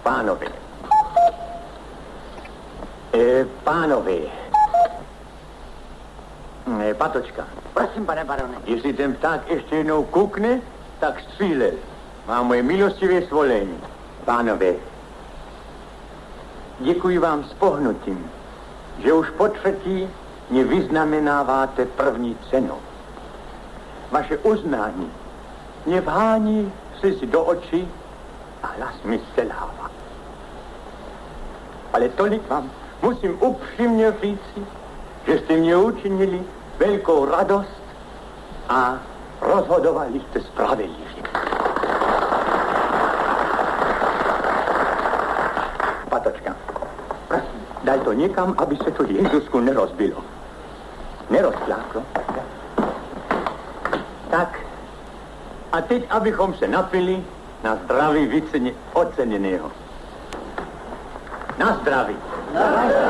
Pánové. Pánové. Patočka. Prosím, pane barone. Jestli ten pták ještě jednou kukne, tak střílel. Má moje milostivé svolení. Pánové, děkuji vám s pohnutím, že už po třetí mě vyznamenáváte první cenou. Vaše uznání mě vhání slzy do očí a hlas mi selhává. Ale tolik vám musím upřímně říci, že jste mě učinili velkou radost a rozhodovali jste spravedlivě. Patočka, prosím, daj to někam, aby se to Jezusku nerozbilo. Nerozpláklo. Tak, a teď, abychom se napili na zdraví oceněného. Na zdraví.